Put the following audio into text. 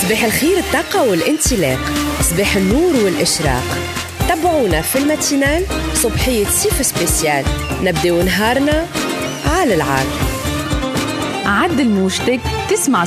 صباح الخير، الطاقة والانطلاق، صباح النور والإشراق. تابعونا في الماتينال صبحية سيف سبيسيال، نبداو نهارنا على العال. عدل موجتك تسمع